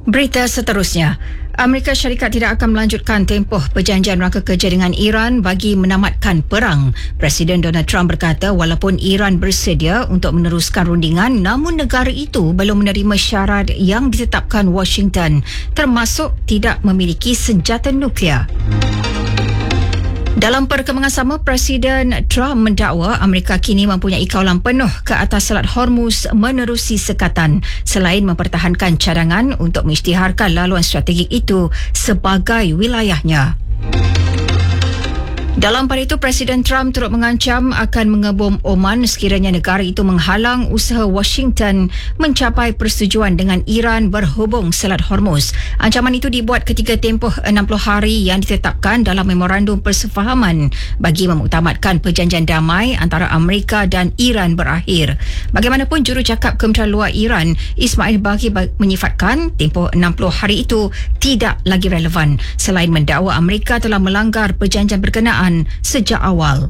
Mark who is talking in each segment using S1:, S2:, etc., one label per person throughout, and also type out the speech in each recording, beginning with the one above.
S1: Berita seterusnya, Amerika Syarikat tidak akan melanjutkan tempoh perjanjian rangka kerja dengan Iran bagi menamatkan perang. Presiden Donald Trump berkata walaupun Iran bersedia untuk meneruskan rundingan, namun negara itu belum menerima syarat yang ditetapkan Washington, termasuk tidak memiliki senjata nuklear. Dalam perkembangan sama, Presiden Trump mendakwa Amerika kini mempunyai kawalan penuh ke atas Selat Hormuz menerusi sekatan selain mempertahankan cadangan untuk mengisytiharkan laluan strategik itu sebagai wilayahnya. Dalam pada itu, Presiden Trump turut mengancam akan mengebom Oman sekiranya negara itu menghalang usaha Washington mencapai persetujuan dengan Iran berhubung Selat Hormuz. Ancaman itu dibuat ketika tempoh 60 hari yang ditetapkan dalam memorandum persefahaman bagi memuktamadkan perjanjian damai antara Amerika dan Iran berakhir. Bagaimanapun, jurucakap Kementerian Luar Iran, Ismail Baghi, menyifatkan tempoh 60 hari itu tidak lagi relevan selain mendakwa Amerika telah melanggar perjanjian berkenaan sejak awal.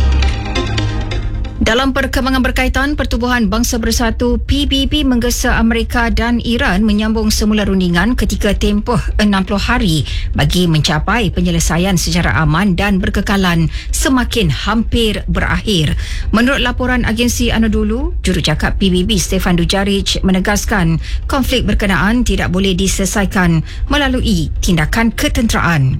S1: Dalam perkembangan berkaitan, Pertubuhan Bangsa Bersatu PBB menggesa Amerika dan Iran menyambung semula rundingan ketika tempoh 60 hari bagi mencapai penyelesaian secara aman dan berkekalan semakin hampir berakhir. Menurut laporan agensi Anadolu, jurucakap PBB Stefan Dujarric menegaskan konflik berkenaan tidak boleh diselesaikan melalui tindakan ketenteraan.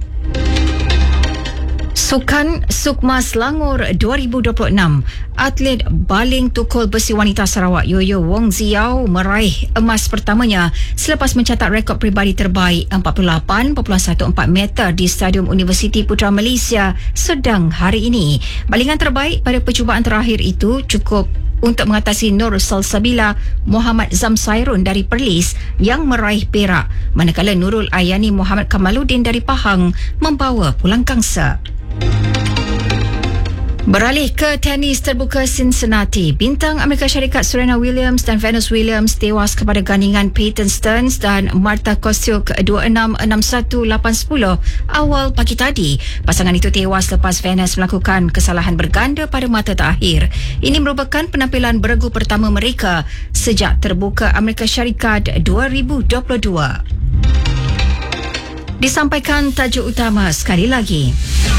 S1: Sukan Sukma Selangor 2026, atlet baling tukul besi wanita Sarawak Yoyo Wong Ziau meraih emas pertamanya selepas mencatat rekod peribadi terbaik 48.14 meter di Stadium Universiti Putra Malaysia Sedang hari ini. Balingan terbaik pada percubaan terakhir itu cukup untuk mengatasi Nur Salsabila Muhammad Zamsairun dari Perlis yang meraih perak, manakala Nurul Ayani Muhammad Kamaluddin dari Pahang membawa pulang kangsa. Beralih ke tenis terbuka Cincinnati, bintang Amerika Syarikat Serena Williams dan Venus Williams tewas kepada gandingan Peyton Stearns dan Marta Kostyuk 26-6-1, 8-10 awal pagi tadi. Pasangan itu tewas lepas Venus melakukan kesalahan berganda pada mata terakhir. Ini merupakan penampilan beregu pertama mereka sejak terbuka Amerika Syarikat 2022. Disampaikan tajuk utama sekali lagi.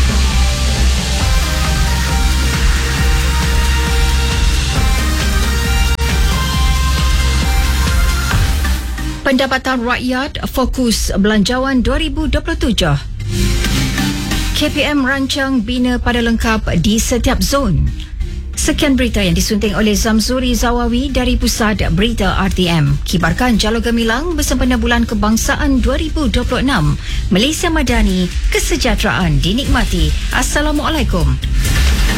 S1: Pendapatan Rakyat Fokus Belanjawan 2027. KPM rancang bina pada lengkap di setiap zon. Sekian berita yang disunting oleh Zamzuri Zawawi dari Pusat Berita RTM. Kibarkan Jalur Gemilang bersempena Bulan Kebangsaan 2026. Malaysia Madani, kesejahteraan dinikmati. Assalamualaikum.